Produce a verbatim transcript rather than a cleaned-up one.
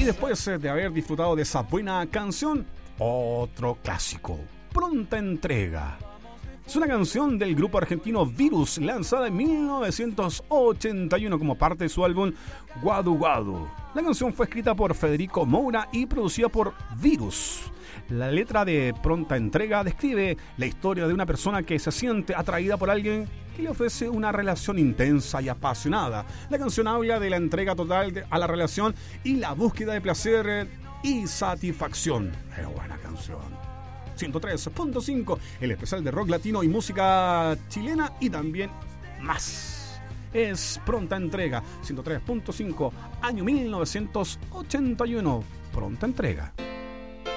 después de haber disfrutado de esa buena canción, otro clásico, Pronta Entrega. Es una canción del grupo argentino Virus, lanzada en mil novecientos ochenta y uno como parte de su álbum Guadu Guadu. La canción fue escrita por Federico Moura y producida por Virus. La letra de Pronta Entrega describe la historia de una persona que se siente atraída por alguien que le ofrece una relación intensa y apasionada. La canción habla de la entrega total a la relación y la búsqueda de placer y satisfacción. Pero buena canción. ciento tres punto cinco, el especial de rock latino y música chilena y también más. Es Pronta Entrega, ciento tres punto cinco, año mil novecientos ochenta y uno. Pronta Entrega.